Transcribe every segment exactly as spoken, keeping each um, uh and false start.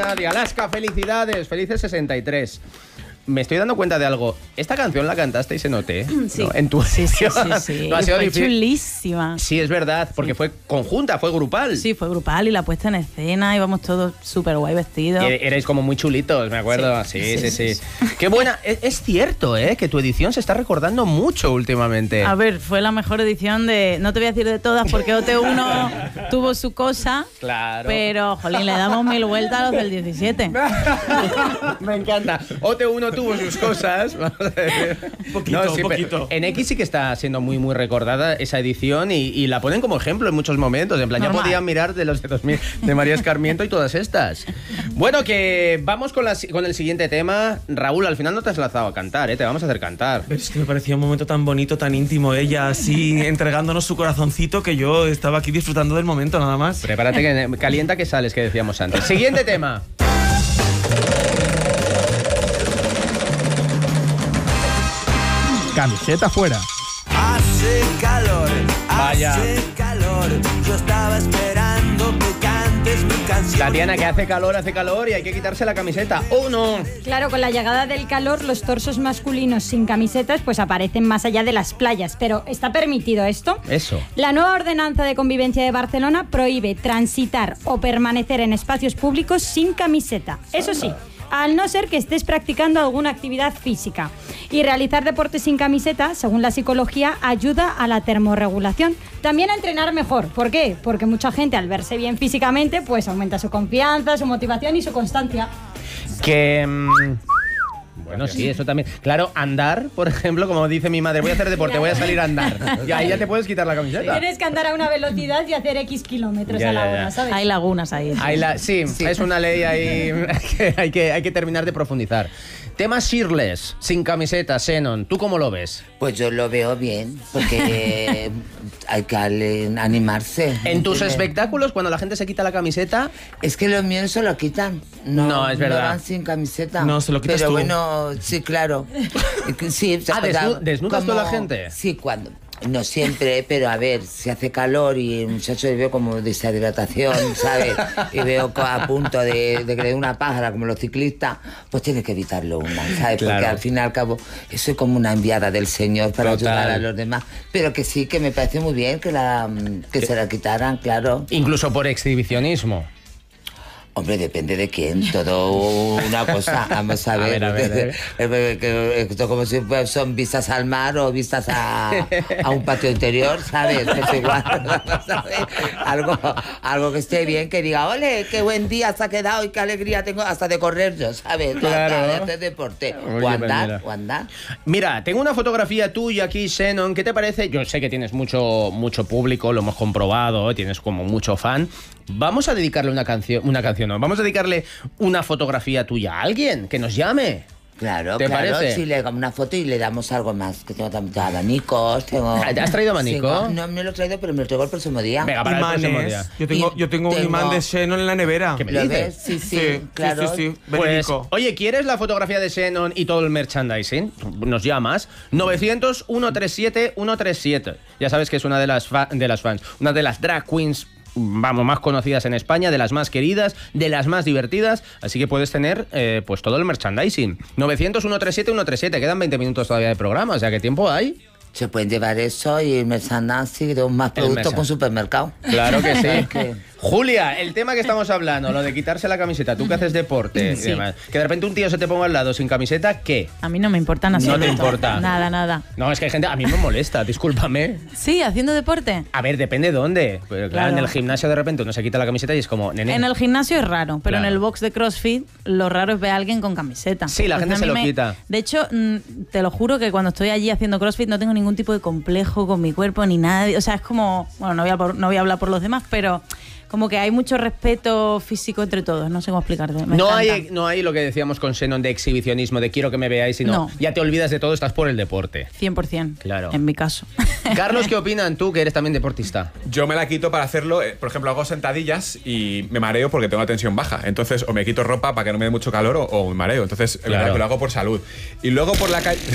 Navidad y Alaska, felicidades, felices sesenta y tres. Me estoy dando cuenta de algo. Esta canción la cantaste y se noté, sí. ¿no? En tu sí, sí, sí, sí. No ha sido fue difícil. Chulísima. Sí, es verdad, porque sí. fue conjunta, fue grupal. Sí, fue grupal y la puesta en escena, íbamos todos súper guay vestidos. E Erais como muy chulitos, me acuerdo. Sí, sí, sí. sí, sí. sí. Qué buena. Es, es cierto, ¿eh? Que tu edición se está recordando mucho últimamente. A ver, fue la mejor edición de... No te voy a decir de todas porque O T uno tuvo su cosa. Claro. Pero, jolín, le damos mil vueltas a los del diecisiete. Me encanta. O T uno tuvo sus cosas. Vamos a ver. Un poquito, no, sí, un poquito. En X sí que está siendo muy, muy recordada esa edición y, y la ponen como ejemplo en muchos momentos. En plan, Normal. Ya podían mirar de los de dos mil de María Escarmiento y todas estas. Bueno, que vamos con, la, con el siguiente tema. Raúl, al final no te has lanzado a cantar, ¿eh? Te vamos a hacer cantar. Pero es que me parecía un momento tan bonito, tan íntimo, ella así entregándonos su corazoncito, que yo estaba aquí disfrutando del momento nada más. Prepárate, que calienta que sales, que decíamos antes. Siguiente tema. Camiseta fuera. Hace calor, Vaya. hace calor. Yo estaba esperando que cantes mi canción. Tatiana, que hace calor, hace calor y hay que quitarse la camiseta. ¡Oh, no! Claro, con la llegada del calor, los torsos masculinos sin camisetas pues aparecen más allá de las playas. Pero ¿está permitido esto? Eso. La nueva ordenanza de convivencia de Barcelona prohíbe transitar o permanecer en espacios públicos sin camiseta. Eso sí, al no ser que estés practicando alguna actividad física. Y realizar deporte sin camiseta, según la psicología, ayuda a la termorregulación. También a entrenar mejor. ¿Por qué? Porque mucha gente, al verse bien físicamente, pues aumenta su confianza, su motivación y su constancia. Que... Mmm... Bueno, sí, eso también. Claro, andar, por ejemplo, como dice mi madre, voy a hacer deporte, voy a salir a andar. Y ahí ya te puedes quitar la camiseta. Tienes que andar a una velocidad y hacer X kilómetros ya, a la ya, hora, ya. ¿sabes? Hay lagunas ahí. Hay la, sí, sí, es una ley ahí que hay, que hay que terminar de profundizar. Tema Shirless, sin camiseta, Xenon, ¿tú cómo lo ves? Pues yo lo veo bien, porque hay que animarse. En tus espectáculos, cuando la gente se quita la camiseta... Es que los míos se lo quitan. No, no es verdad. No van sin camiseta. No, se lo quitas Pero tú. bueno, sí, claro. Sí, ah, desnu ¿desnudas como, tú a la gente? Sí, cuando... No siempre, pero a ver, si hace calor y el muchacho le veo como deshidratación, ¿sabes? Y veo a punto de, de que le dé una pájara como los ciclistas, pues tienes que evitarlo una, ¿sabes? Claro. Porque al fin y al cabo, eso es como una enviada del Señor para Total. ayudar a los demás. Pero que sí, que me parece muy bien que, la, que se la quitaran, claro. Incluso por exhibicionismo. Hombre, depende de quién, todo una cosa, vamos a ver, a ver, a ver, a ver. Esto como si son vistas al mar o vistas a, a un patio interior, ¿sabes? Pues igual, ¿sabes? Algo, algo que esté bien, que diga, ole, qué buen día se ha quedado y qué alegría tengo hasta de correr yo, ¿sabes? Claro. De hacer deporte, Oye, o andar, mira. o andar. Mira, tengo una fotografía tuya aquí, Xenon, ¿qué te parece? Yo sé que tienes mucho, mucho público, lo hemos comprobado, tienes como mucho fan. Vamos a dedicarle una canción, una canción, no, vamos a dedicarle una fotografía tuya a alguien que nos llame. Claro, ¿Te claro, parece? si le damos una foto y le damos algo más, que tengo también abanicos, tengo... ¿Has traído abanico? Tengo, no me lo he traído, pero me lo traigo el próximo día. Venga, para el próximo día. Imanes. Yo tengo, yo tengo un Tengo- imán de Xenon en la nevera. ¿Qué me ¿Lo dices? ves? Sí, sí, Sí, claro. sí, sí, sí. Pues, Verídico. oye, ¿quieres la fotografía de Xenon y todo el merchandising? Nos llamas novecientos, ciento treinta y siete, ciento treinta y siete. Ya sabes que es una de las, fa- de las fans, una de las drag queens, vamos, más conocidas en España, de las más queridas, de las más divertidas, así que puedes tener eh, pues todo el merchandising. novecientos, ciento treinta y siete, ciento treinta y siete, quedan veinte minutos todavía de programa, o sea, ¿qué tiempo hay? Se pueden llevar eso y el merchandising de un más El productos merchan- con supermercado. Claro que sí. Que- Julia, el tema que estamos hablando, lo de quitarse la camiseta, tú que haces deporte, y Sí. demás, que de repente un tío se te ponga al lado sin camiseta, ¿qué? A mí no me importa en No absoluto. te importa. Nada, nada. No, es que hay gente, a mí me molesta, discúlpame. Sí, haciendo deporte. A ver, depende dónde. Pero claro, Claro. en el gimnasio de repente uno se quita la camiseta y es como, nene. En el gimnasio es raro, pero Claro. en el box de CrossFit lo raro es ver a alguien con camiseta. Sí, la gente a se mí lo me- quita. De hecho, mm, te lo juro que cuando estoy allí haciendo CrossFit no tengo ningún tipo de complejo con mi cuerpo ni nada. O sea, es como, bueno, no voy a, por- no voy a hablar por los demás, pero como que hay mucho respeto físico entre todos. No sé cómo explicarte. Me No encanta. hay, no hay lo que decíamos con Xenon de exhibicionismo, de quiero que me veáis, sino No. ya te olvidas de todo, estás por el deporte. cien por ciento. Claro. En mi caso. Carlos, ¿qué opinan tú, que eres también deportista? Yo me la quito para hacerlo, eh, por ejemplo, hago sentadillas y me mareo porque tengo la tensión baja. Entonces, o me quito ropa para que no me dé mucho calor o, o me mareo. Entonces, Claro. claro. lo hago por salud. Y luego por la calle...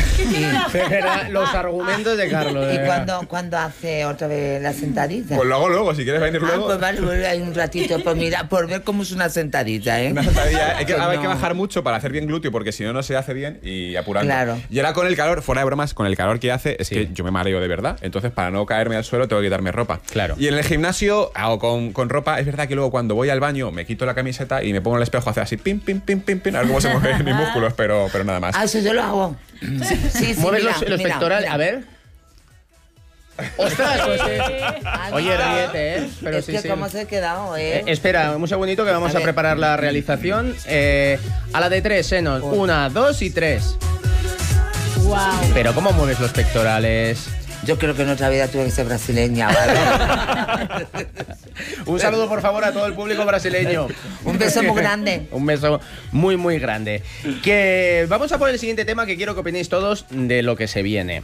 Los argumentos de Carlos. ¿Y eh. cuándo, cuándo hace otra vez la sentadilla? Pues lo hago luego, si quieres venir Ah, luego. pues vale, bueno, echarle ahí un ratito por mirar, por ver cómo es una sentadilla, ¿eh? Una sentadilla, hay que, Pues hay no. que bajar mucho para hacer bien glúteo, porque si no, no se hace bien y apurando. Claro. Y ahora con el calor, fuera de bromas, con el calor que hace, es Sí. que yo me mareo de verdad. Entonces, para no caerme al suelo, tengo que quitarme ropa. Claro. Y en el gimnasio hago con, con ropa. Es verdad que luego cuando voy al baño me quito la camiseta y me pongo en el espejo a hacer así, pim, pim, pim, pim, pim, a ver cómo se mueven mis músculos, pero, pero nada más. Ah, eso yo lo hago. Sí, sí, Mueves mira, los, los mira, pectorales. mira. A ver. ¡Ostras! Pues, eh. Ay, Oye, mira. ríete, ¿eh? Pero es sí, que sí. cómo se ha quedado, ¿eh? Eh, espera, un segundito que vamos A a, ver. preparar la realización. Eh, a la de tres, Senos. Una, dos y tres. Wow. Pero ¿cómo mueves los pectorales? Yo creo que en otra vida tuve que ser brasileña, ¿vale? Un saludo, por favor, a todo el público brasileño. Un beso muy grande. Un beso muy, muy grande. Que vamos a por el siguiente tema que quiero que opinéis todos de lo que se viene.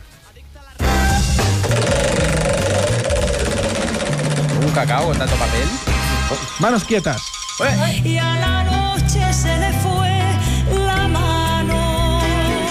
Un cacao con tanto papel. Manos quietas. Y a la noche se le fue la mano.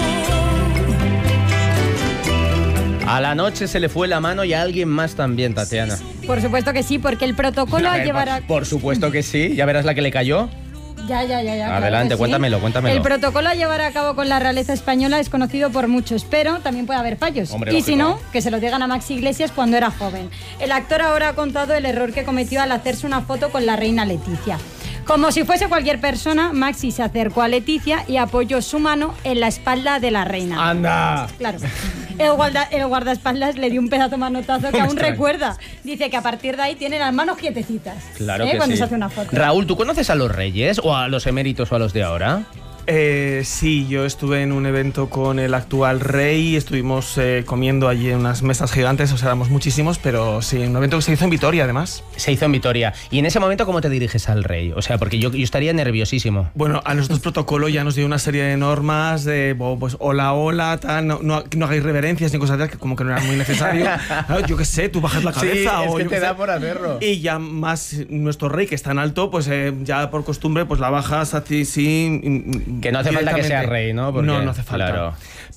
A la noche se le fue la mano y a alguien más también, Tatiana. Por supuesto que sí, porque el protocolo A a ver, llevar por, a... por supuesto que sí. Ya verás la que le cayó. Ya, ya, ya, ya. claro Adelante, que sí. cuéntamelo, cuéntamelo. El protocolo a llevar a cabo con la realeza española es conocido por muchos, pero también puede haber fallos. Hombre, y si lógico. no, que se lo digan a Maxi Iglesias cuando era joven. El actor ahora ha contado el error que cometió al hacerse una foto con la reina Leticia. Como si fuese cualquier persona, Maxi se acercó a Leticia y apoyó su mano en la espalda de la reina. ¡Anda! Claro. El, guarda, el guardaespaldas le dio un pedazo manotazo que aún extraño. recuerda. Dice que a partir de ahí tiene las manos quietecitas. Claro ¿eh? que Cuando sí. se hace una foto. Raúl, ¿tú conoces a los reyes o a los eméritos o a los de ahora? Eh, sí, yo estuve en un evento con el actual rey, estuvimos eh, comiendo allí en unas mesas gigantes, o sea, éramos muchísimos, pero sí, un evento que se hizo en Vitoria, además. Se hizo en Vitoria. ¿Y en ese momento cómo te diriges al rey? O sea, porque yo, yo estaría nerviosísimo. Bueno, a nosotros protocolo ya nos dio una serie de normas de, bo, pues, hola, hola, tal, no, no, no hagáis reverencias ni cosas de que como que no era muy necesario. Claro, yo qué sé, tú bajas la cabeza o yo qué sé. hacerlo. Y ya más nuestro rey, que es tan alto, pues eh, ya por costumbre, pues la bajas así, sí. Que no hace falta que sea rey, ¿no? Porque, no, no hace falta. claro.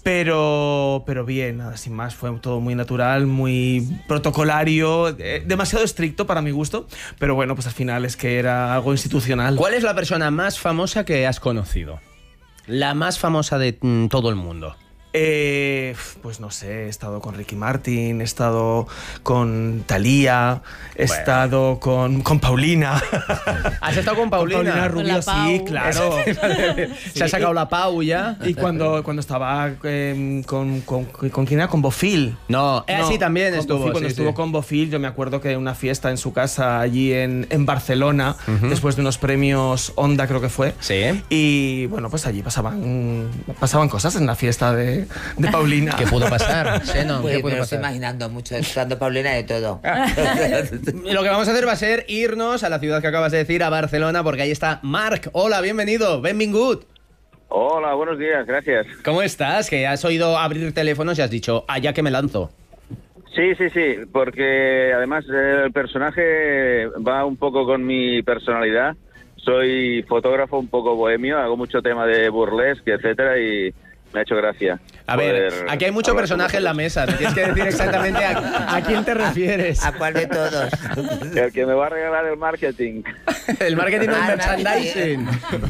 Pero, pero bien, nada, sin más, fue todo muy natural, muy protocolario, eh, demasiado estricto para mi gusto, pero bueno, pues al final es que era algo institucional. ¿Cuál es la persona más famosa que has conocido? La más famosa de mm, todo el mundo. Eh, pues no sé, he estado con Ricky Martin, he estado con Thalía, he Bueno. estado con, con Paulina. ¿Has estado con Paulina? Con Paulina Con Rubio, la Pau. sí, claro. Se ha sacado la Pau ya. Y cuando, cuando estaba eh, con, con, con... ¿Quién era? Con Bofil. No, eh, No, sí, también con estuvo. Bofil, cuando sí, estuvo sí. con Bofil, yo me acuerdo que en una fiesta en su casa allí en, en Barcelona, después de unos premios Onda, creo que fue. Sí. Y bueno, pues allí pasaban, pasaban cosas en la fiesta de, de Paulina. ¿Qué pudo pasar? Xenon, Pues ¿qué me pudo lo estoy pasar? imaginando mucho, estando Paulina de todo. Lo que vamos a hacer va a ser irnos a la ciudad que acabas de decir, a Barcelona, porque ahí está Marc. Hola, bienvenido, benvingut. Hola, buenos días, gracias. ¿Cómo estás? Que has oído abrir teléfonos y has dicho, allá que me lanzo. Sí, sí, sí, porque además eh, el personaje va un poco con mi personalidad. Soy fotógrafo un poco bohemio, hago mucho tema de burlesque, etcétera, y me ha hecho gracia. A ver, poder aquí hay mucho hablar personaje con en la mesa. Te tienes que decir exactamente a, a quién te refieres. ¿A cuál de todos? vosotros. El que me va a regalar el marketing. El marketing del Ah, merchandising.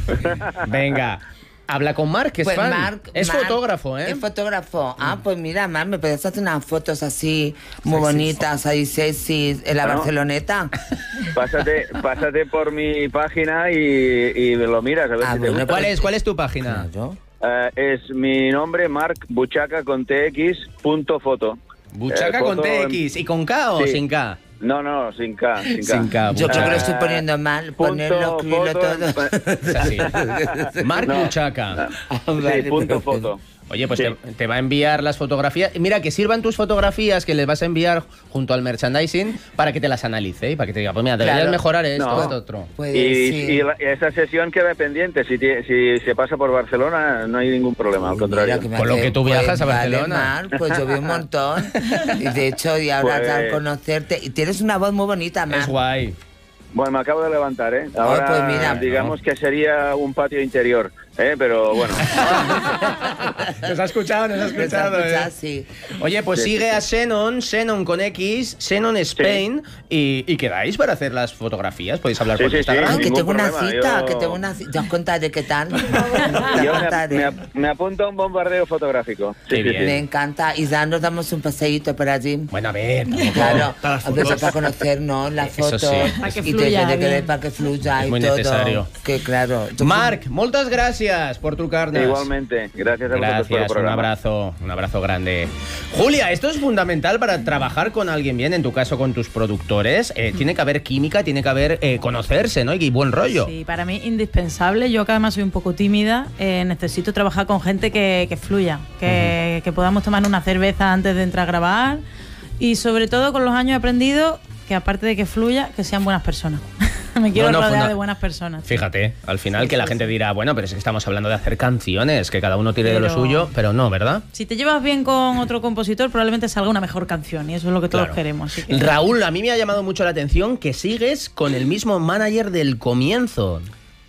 Venga, habla con Marc, que es Pues fan. Marc- es Marc fotógrafo, ¿eh? Es fotógrafo. Ah, pues mira, Marc, me puedes hacer unas fotos así muy Sexy. bonitas, ahí sexy, en la Bueno. Barceloneta. Pásate, pásate por mi página y, y lo miras a ver Ah, si te bueno, gusta. ¿Cuál es, ¿Cuál es tu página? Claro. Eh, es mi nombre, Marc Buchaca con tx punto foto. Buchaca Eh, con foto en- T X. ¿Y con K o Sí. sin K? No, no, sin K. Sin K. Sin K. Yo creo que lo Eh, estoy poniendo mal, ponerlo, punto, escribirlo foto, todo. Es así. Marc No. Buchaca. Sí, punto foto. Oye, pues Sí. te, te va a enviar las fotografías. Mira, que sirvan tus fotografías que les vas a enviar junto al merchandising para que te las analice y para que te diga, pues mira, deberías Claro. mejorar esto, No. esto, otro. Puede Y, ser. y la- esa sesión queda pendiente. Si, tie- si se pasa por Barcelona, no hay ningún problema, al Uy, contrario. mira me Con lo hace- que tú viajas pues a vale, Barcelona. Marc, pues yo vi un montón. Y de hecho, y ahora Pues- al conocerte. Y tienes una voz muy bonita, Marc. Es guay. Bueno, me acabo de levantar, ¿eh? Ahora, pues mira. digamos que sería un patio interior. ¿eh? Pero bueno. Nos ha escuchado, nos ha escuchado. Nos ha escuchado, eh. sí. Oye, pues Sí, sigue sí. a Xenon, Xenon con X, Xenon Spain, y, y quedáis para hacer las fotografías. Podéis hablar Sí, por sí, sí. Instagram. Ay, que ningún tengo una problema, cita, yo- que tengo una cita. Ya os contaré qué tal. Ya Yo me, contaré. me, me apunto a un bombardeo fotográfico. Qué Sí, sí, bien. Me encanta. Y ya nos damos un paseíto por allí. Bueno, a ver, tampoco- Claro, Para las a veces fotos. para conocernos las Eso fotos sí. Para que y fluya te que bien. ver para que fluya Es y muy todo. necesario. Que claro. yo- Marc, muchas gracias por trucarnos. Igualmente. Gracias a vosotros por el Gracias, un programa. abrazo, un abrazo grande. Julia, esto es fundamental para trabajar con alguien bien, en tu caso con tus productores. Eh, tiene que haber química, tiene que haber eh, conocerse, ¿no? Y buen rollo. Sí, para mí indispensable. Yo que además soy un poco tímida, eh, necesito trabajar con gente que, que fluya, que, que podamos tomar una cerveza antes de entrar a grabar y sobre todo con los años he aprendido que aparte de que fluya, que sean buenas personas. Me quiero No, no, rodear funda- de buenas personas. Fíjate, al final Sí, que la sí, gente sí. dirá, bueno, pero es que estamos hablando de hacer canciones, que cada uno tire de lo Pero- suyo, pero no, ¿verdad? Si te llevas bien con otro compositor, probablemente salga una mejor canción y eso es lo que todos Claro. queremos. Así que- Raúl, a mí me ha llamado mucho la atención que sigues con el mismo manager del comienzo.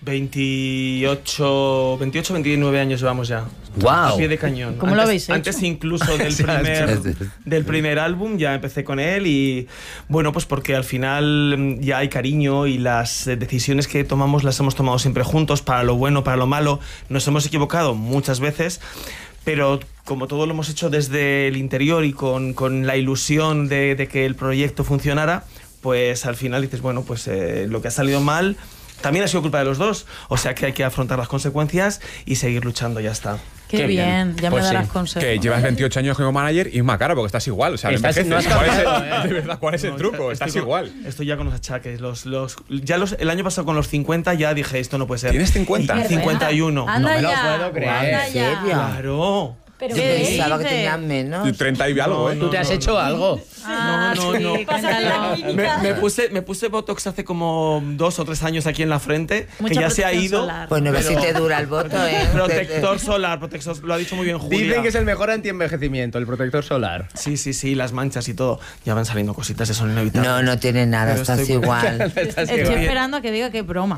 veintiocho, veintiocho, veintinueve años llevamos ya. Guau. A pie de cañón. ¿Cómo lo Antes- habéis hecho? Antes incluso del primer, del primer álbum ya empecé con él y bueno, pues porque al final mm, ya hay cariño y las eh, decisiones que tomamos las hemos tomado siempre juntos, para lo bueno, para lo malo. Nos hemos equivocado muchas veces, pero como todo lo hemos hecho desde el interior y con, con la ilusión de, de que el proyecto funcionara, pues al final dices, bueno, pues eh, lo que ha salido mal también ha sido culpa de los dos, o sea que hay que afrontar las consecuencias y seguir luchando, ya está. Qué, Qué bien, bien. ya Pues me sí. darás consejos. Que llevas veintiocho años como manager y es más cara porque estás igual. O sea, no Estás- envejeces. no has ¿Cuál es el- cambiado, ¿eh? de verdad, ¿cuál es el No, truco? estoy Estás con- igual. Estoy ya con los achaques. Los, los, ya los, el año pasado con los cincuenta ya dije, esto no puede ser. ¿Tienes cincuenta? Y cincuenta y uno. Anda No me lo ya, puedo creer. anda ¿En ya. serio? Claro. Pero Yo ¿Qué pensaba que dices? tenían menos. treinta y algo, ¿eh? No, ¿Tú te has no, hecho no. algo? Ah, No, no, sí, no. Pásate la cuéntalo. clínica. Me, me puse, me puse Botox hace como dos o tres años aquí en la frente, Mucha que ya se ha protección ido. solar. Bueno, a ver si Pero- te dura el voto, ¿eh? Protector solar, protector, lo ha dicho muy bien Julia. Dicen que es el mejor antienvejecimiento, el protector solar. Sí, sí, sí, las manchas y todo. Ya van saliendo cositas, eso son inevitables. No, no tiene nada, Pero estás estoy- igual. Estoy esperando a que diga que es broma.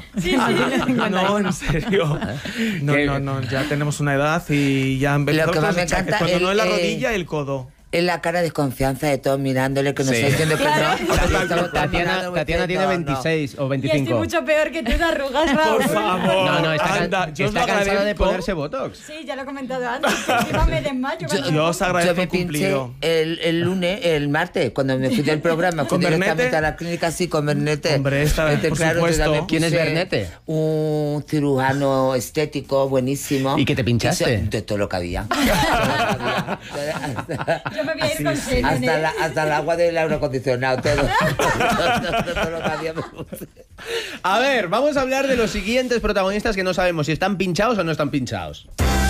No, en serio. No, Qué- no, no, ya tenemos una edad y ya han Lo que más me achaques. encanta, Cuando el- no es la eh, rodilla, el codo. Es la cara de desconfianza de todos mirándole, que nos Sí. está diciendo que Claro. no. Estamos todos Tatiana, mirando, Tatiana tiene no, no. veintiséis o Y estoy veinticinco. mucho peor que tú de arrugas, Raúl. Por favor. No, no, está, Anda, yo os está lo cansada de agradezco. ponerse Botox. Sí, ya lo he comentado antes. que Encima me desmayo. cuando Yo me os pongo. agradezco Yo me el pinché cumplido. el, el lunes, el martes, cuando me fui del programa, fui ¿Con directamente Bernete? a la clínica, sí, con Bernete. Hombre, esta vez, por yo supuesto. también ¿Quién es puse Bernete? Un cirujano estético buenísimo. ¿Y qué te pinchaste? Y so- De todo lo que había. Todo lo que había. Yo me voy a ir con Xenon, Hasta, ¿eh? la- hasta el agua del aire acondicionado, todo. todo, todo lo que había me puse. A ver, vamos a hablar de los siguientes protagonistas que no sabemos si están pinchados o no están pinchados.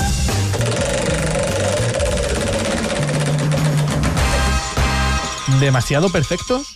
¿Demasiado perfectos?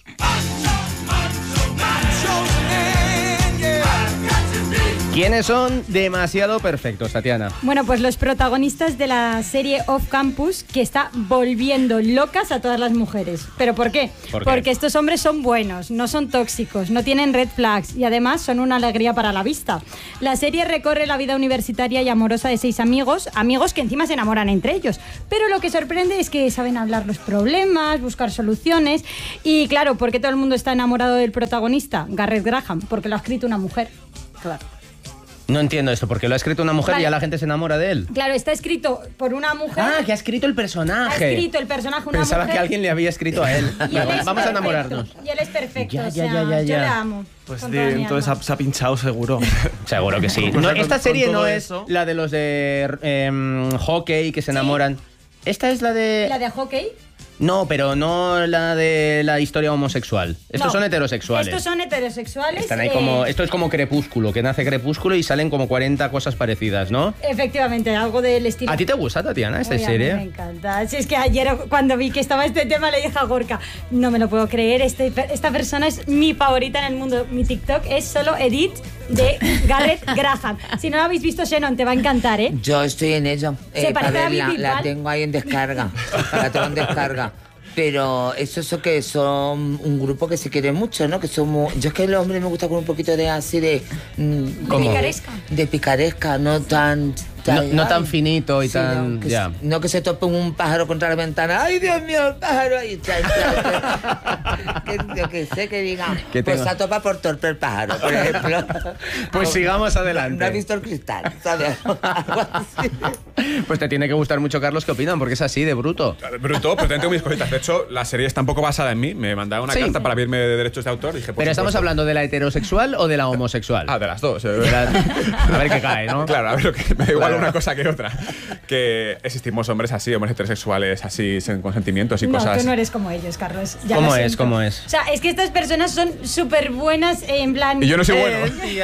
¿Quiénes son demasiado perfectos, Tatiana? Bueno, pues los protagonistas de la serie Off Campus que está volviendo locas a todas las mujeres. ¿Pero por qué? ¿Por qué? Porque estos hombres son buenos, no son tóxicos, no tienen red flags y además son una alegría para la vista. La serie recorre la vida universitaria y amorosa de seis amigos, amigos que encima se enamoran entre ellos. Pero lo que sorprende es que saben hablar los problemas, buscar soluciones y claro, ¿por qué todo el mundo está enamorado del protagonista? Garrett Graham, porque lo ha escrito una mujer. Claro. No entiendo esto, porque lo ha escrito una mujer Vale. y ya la gente se enamora de él. Claro, está escrito por una mujer. Ah, que ha escrito el Ha personaje. escrito el personaje una Pensaba mujer. que alguien le había escrito a él. Y él Bueno, es vamos a perfecto, enamorarnos. Y él es perfecto. Ya, o ya, sea, ya, ya, Yo ya. la amo. Pues con de- toda mi entonces alma. ha- se ha pinchado seguro. Seguro que sí. Pues No, con- esta con serie todo no es eso- la de los de em, hockey que se enamoran. Esta es la de... La de hockey. No, pero no la de la historia homosexual. Estos No. son heterosexuales. Estos son heterosexuales. Están ahí eh, como... Esto es como Crepúsculo, que nace Crepúsculo y salen como cuarenta cosas parecidas, ¿no? Efectivamente, algo del estilo. ¿A ti te gusta, Tatiana, esta Uy, a mí serie? me encanta. Si es que ayer cuando vi que estaba este tema le dije a Gorka, no me lo puedo creer, este, esta persona es mi favorita en el mundo. Mi TikTok es solo Edit de Garrett Graham. Si no lo habéis visto, Xenon, te va a encantar, ¿eh? Yo estoy en ello. Se eh, parece para a verla. David La Bisbal. tengo ahí en descarga. La tengo en descarga. Pero eso es que son un grupo que se quiere mucho, ¿no? Que somos... Yo es que el hombre me gusta con un poquito de así de... De picaresca. De picaresca, no tan... No, no tan finito y sí, tan... No que, ya. se, no que se tope un pájaro contra la ventana. ¡Ay, Dios mío, el pájaro! Y tal, tal, que, yo que sé, que diga... Que pues se topa por torpe el pájaro, por ejemplo. Pues sigamos adelante. No ha visto el cristal, ¿sabes? Algo así. Pues te tiene que gustar mucho, Carlos, ¿qué opinan? Porque es así, de bruto. Bruto, pero también tengo mis cositas. De hecho, la serie está un poco basada en mí. Me mandaron una sí. carta para verme de derechos de autor. Dije, pero estamos hablando de la heterosexual o de la homosexual. Ah, de las dos. De la... A ver qué cae, ¿no? Claro, a ver, lo que me da igual una cosa que otra. Que existimos hombres así, hombres heterosexuales así, con sentimientos y no, cosas. No, tú no eres como ellos, Carlos. Ya ¿Cómo es? ¿Cómo es? O sea, es que estas personas son súper buenas en plan... Y yo no soy bueno. Eh,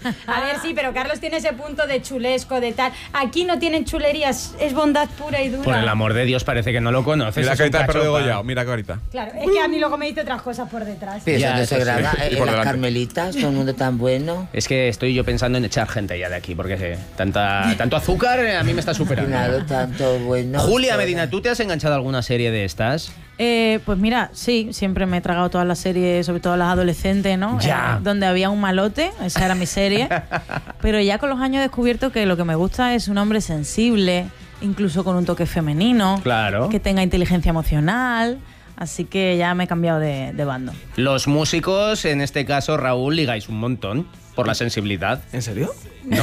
a ver, sí, pero Carlos tiene ese punto de chulesco, de tal. Aquí no tienen chulerías, es bondad pura y dura. Por el amor de Dios, parece que no lo conoces. Mira carita de perro de Goya, mira carita. Claro, es que a mí luego me dice otras cosas por detrás. Pero eso no se graba. Sí. Eh, las Carmelitas, todo el mundo tan bueno. Es que estoy yo pensando en echar gente ya de aquí, porque eh, tanta, tanto azúcar a mí me está superando. Claro, tanto bueno. Julia Medina, ¿tú te has enganchado a alguna serie de estas? Eh, pues mira, sí, siempre me he tragado todas las series, sobre todo las adolescentes, ¿no? Ya. Eh, donde había un malote, esa era mi serie. Pero ya con los años he descubierto que lo que me gusta es un hombre sensible, incluso con un toque femenino. Claro. Que tenga inteligencia emocional. Así que ya me he cambiado de, de bando. Los músicos, en este caso Raúl, ligáis un montón por la sensibilidad. ¿En serio? No.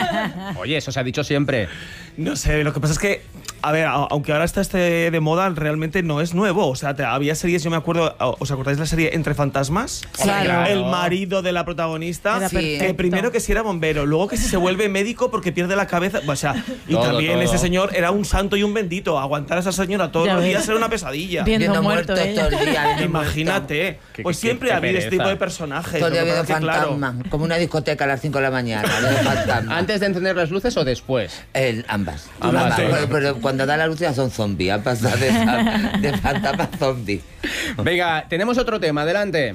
Oye, eso se ha dicho siempre. No sé, lo que pasa es que, a ver, aunque ahora está este de moda, realmente no es nuevo. O sea, te, había series, yo me acuerdo, ¿os acordáis de la serie Entre Fantasmas? Claro. El marido de la protagonista, sí. que primero que si era bombero, luego que si se vuelve médico porque pierde la cabeza. O sea, y todo, también todo. ese señor era un santo y un bendito. Aguantar a esa señora todos ya los ves. días era una pesadilla. Viendo, Viendo muerto, muertos ella. todo el día. viendo Imagínate. Qué- Pues qué- siempre qué ha habido este pereza. tipo de personajes. Todo el día Lo que viendo pasa es que, claro, fantasmas. Como una discoteca a las cinco de la mañana. Viendo fantasmas. ¿Antes de encender las luces o después? El, ambas. Ambas, ambas. sí. Pero, pero cuando da la luz ya son zombies. Han pasado de, de fantasmas a zombies. Venga, tenemos otro tema, adelante.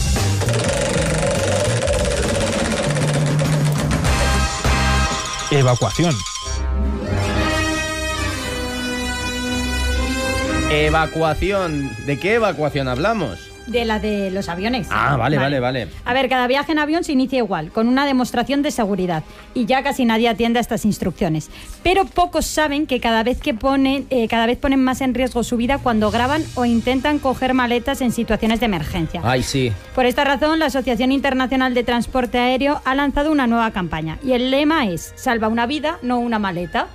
Evacuación. Evacuación. ¿De qué evacuación hablamos? De la de los aviones. Ah, vale, vale, vale. A ver, cada viaje en avión se inicia igual, con una demostración de seguridad. Y ya casi nadie atiende a estas instrucciones. Pero pocos saben que cada vez que ponen, eh, cada vez ponen más en riesgo su vida cuando graban o intentan coger maletas en situaciones de emergencia. Ay, sí. Por esta razón, la Asociación Internacional de Transporte Aéreo ha lanzado una nueva campaña. Y el lema es: salva una vida, no una maleta.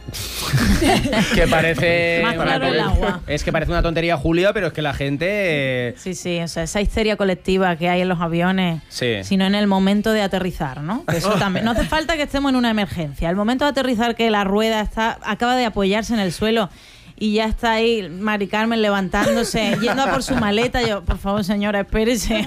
Que parece... Más una claro el ton- agua. Es que parece una tontería, Julia, pero es que la gente... eh, Sí, sí, o sea, esa histeria colectiva que hay en los aviones, Sí. sino en el momento de aterrizar, ¿no? Que eso también. No hace falta que estemos en una emergencia. El momento de aterrizar, que la rueda está acaba de apoyarse en el suelo y ya está ahí Mari Carmen levantándose, yendo a por su maleta. Yo, por favor, señora, espérese.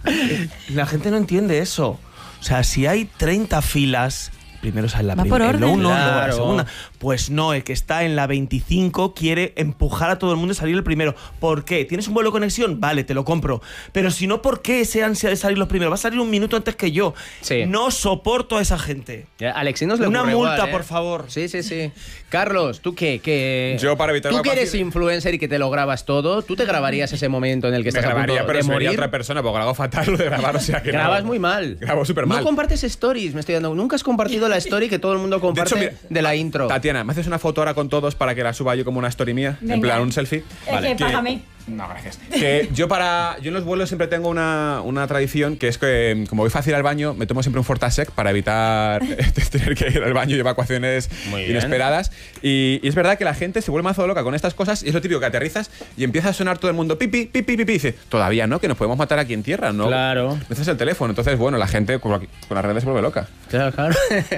la gente no entiende eso. O sea, si hay treinta filas, primero sale la Va por primera, orden. luego uno, luego la Claro. segunda. Pues no, el que está en la veinticinco quiere empujar a todo el mundo y salir el primero. ¿Por qué? ¿Tienes un vuelo de conexión? Vale, te lo compro. Pero si no, ¿por qué ese ansia de salir los primeros? Va a salir un minuto antes que yo. Sí. No soporto a esa gente. Ya, a Alexi nos le Una ocurre multa, igual, ¿eh? por favor. Sí, sí, sí. Carlos, ¿tú qué? qué? Yo, para evitar Tú que eres evacuaciones- influencer y que te lo grabas todo, ¿tú te grabarías ese momento en el que Me estás a grabaría, punto pero de sería morir? otra persona, porque grabo fatal lo de grabar, o sea que Grabas no. muy mal. Grabo súper mal. No compartes stories, me estoy dando. Nunca has compartido la story que todo el mundo De comparte hecho, de, mira, la intro. Tatiana, ¿me haces una foto ahora con todos para que la suba yo como una story mía? En Venga. plan, un selfie. Eh, que págame. No, gracias. Que yo para yo en los vuelos siempre tengo una, una tradición, que es que como voy fácil al baño, me tomo siempre un Fortasec para evitar tener que ir al baño y evacuaciones Muy bien. inesperadas. Y, y es verdad que la gente se vuelve mazo loca con estas cosas y es lo típico que aterrizas y empieza a sonar todo el mundo pipi, pipi, pipi. Y dice, todavía no, que nos podemos matar aquí en tierra, ¿no? Claro. Este es el teléfono. Entonces, bueno, la gente con, con las redes se vuelve loca. Claro, claro.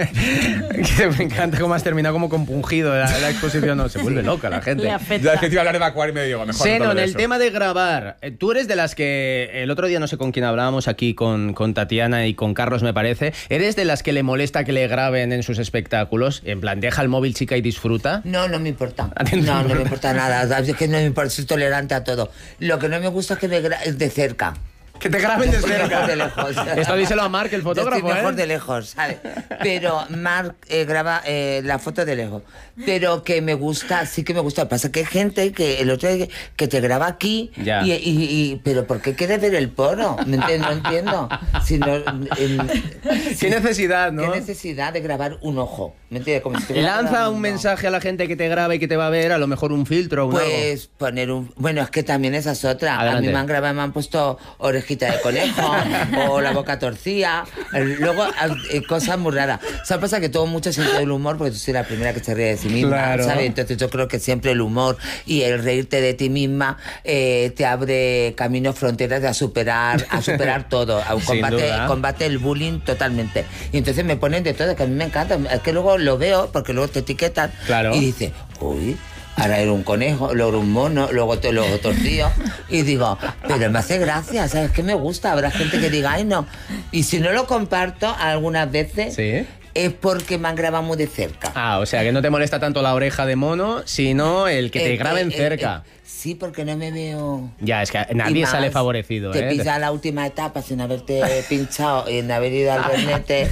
Que me encanta cómo has terminado como compungido la, la exposición. No, se vuelve loca la gente. Le Ya afecta. es que te iba a hablar de evacuar y me digo, mejor no Seno, hablo en de el eso. tema de grabar, eh, tú eres de las que el otro día no sé con quién hablábamos aquí, con, con Tatiana y con Carlos me parece, ¿eres de las que le molesta que le graben en sus espectáculos? En plan, deja el móvil, chica, y disfruta. No, no me importa. ¿A ti no te No, no importa? me importa nada. Es que no me importa, soy tolerante a todo. Lo que no me gusta es que me gra- es de cerca. Que te graben de cerca. De lejos. Esto díselo a Marc, el fotógrafo, Yo estoy mejor ¿eh? de lejos, ¿sabes? Pero Marc eh, graba eh, la foto de lejos. Pero que me gusta, sí que me gusta. Pasa que hay gente que el otro día que, que te graba aquí Ya. y, y, y- pero ¿por qué quieres ver el poro? ¿Me entiendes? No entiendo. Si no, en- Qué necesidad, ¿no? Qué necesidad de grabar un ojo. ¿Me entiendes? Como si estuviera Lanza grabando un ojo. mensaje a la gente que te graba y que te va a ver, a lo mejor un filtro o un algo. Pues poner un... Bueno, es que también esa es otra. Adelante. A mí me han grabado, me han puesto orejita de conejo o la boca torcida. eh, Luego, eh, cosas muy raras. O sea, pasa que tengo mucho sentido del humor porque tú soy la primera que se ríe de sí misma, Claro. ¿sabes? Entonces yo creo que siempre el humor y el reírte de ti misma eh, te abre caminos, fronteras de a superar, a superar todo. A un Sin combate, duda. combate el bullying totalmente. Y entonces me ponen de todo, que a mí me encanta. Es que luego lo veo porque luego te etiquetan Claro. y dices, uy, ahora era un conejo, luego un mono, luego te lo tortillo. Y digo, pero me hace gracia, ¿sabes qué me gusta? Habrá gente que diga, ay, no. Y si no lo comparto algunas veces, Sí. es porque me han grabado muy de cerca. Ah, o sea, que no te molesta tanto la oreja de mono, sino el que te Eh, graben eh, eh, cerca. eh, sí, porque no me veo... Ya, es que Y nadie más, sale favorecido, Te ¿eh? pilla la última etapa sin haberte pinchado y sin haber ido al bernete.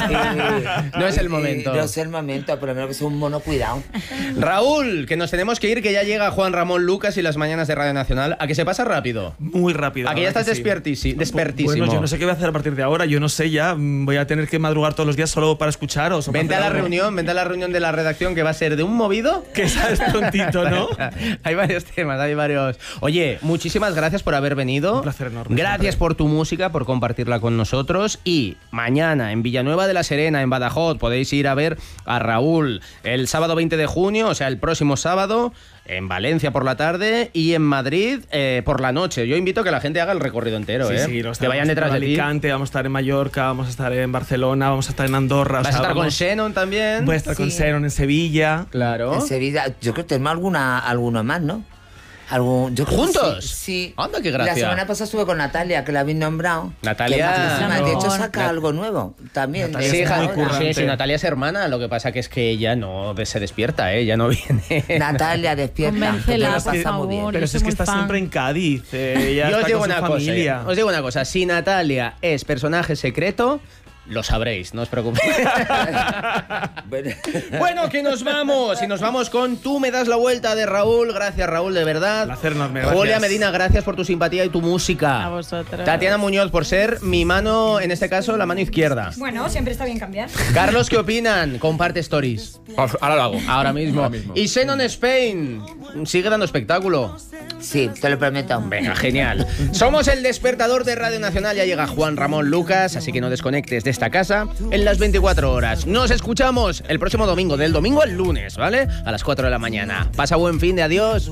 y- No es el y- momento. No es el momento, por lo menos que sea un mono cuidado. Raúl, que nos tenemos que ir, que ya llega Juan Ramón Lucas y las mañanas de Radio Nacional. ¿A que se pasa rápido? Muy rápido. ¿A que ya estás despiertísimo? despertísimo? Bueno, yo no sé qué voy a hacer a partir de ahora. Yo no sé ya. mm, Voy a tener que madrugar todos los días solo para escucharos. o para Vente a hacer la algo. reunión, vente a la reunión de la redacción que va a ser de un movido. Que sabes prontito, ¿no? Hay varios temas, hay varios. Oye, muchísimas gracias por haber venido. Un placer enorme, Gracias siempre. por tu música, por compartirla con nosotros. Y mañana en Villanueva de la Serena, en Badajoz, podéis ir a ver a Raúl el sábado veinte de junio, o sea, el próximo sábado. En Valencia por la tarde y en Madrid eh, por la noche. Yo invito a que la gente haga el recorrido entero, Sí, ¿eh? sí, que vayan detrás de ti. Alicante, vamos a estar en Mallorca, vamos a estar en Barcelona, vamos a estar en Andorra. Vas o a sea, estar con vamos- Shannon también. Voy a estar con Sí. Seron en Sevilla. Claro. En Sevilla, yo creo que tenemos alguna, alguno más, ¿no? Algún, yo creo que ¿Juntos? Sí. sí. Anda, qué gracia. La semana pasada estuve con Natalia, que la habéis nombrado. Natalia- Que es majísima. De hecho, Amor. saca algo nuevo también. Natalia de Sí, es esa muy hija, hora. currante. sí, sí, Natalia es hermana, lo que pasa que es que ella no se despierta, ¿eh? Ella no viene. Natalia, despierta. Convéncela, que te lo por pasa favor. muy bien. Pero Yo si soy es que muy está fan. siempre en Cádiz. eh, ella Yo os está digo con su una cosa, familia. ¿eh? Os digo una cosa, si Natalia es personaje secreto, lo sabréis, no os preocupéis. Bueno. Bueno, que nos vamos. Y nos vamos con Tú me das la vuelta de Raúl. Gracias, Raúl, de verdad. Placer enorme, gracias. Julia Medina, gracias por tu simpatía y tu música. A vosotros. Tatiana Muñoz, por ser mi mano, en este caso, la mano izquierda. Bueno, siempre está bien cambiar. Carlos, ¿qué opinan? Comparte stories. Ahora lo hago. Ahora mismo. Ahora mismo. Y Xenon Spain. Sigue dando espectáculo. Sí, te lo prometo. Venga, genial. Somos el despertador de Radio Nacional. Ya llega Juan Ramón Lucas, así que no desconectes de esta casa en las veinticuatro horas. Nos escuchamos el próximo domingo, del domingo al lunes, ¿vale? A las cuatro de la mañana. Pasa buen fin de adiós.